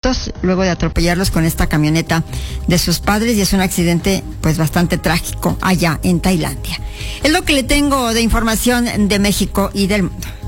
muertos luego de atropellarlos con esta camioneta de sus padres, y es un accidente pues bastante trágico allá en Tailandia. Es lo que le tengo de información de México y del mundo.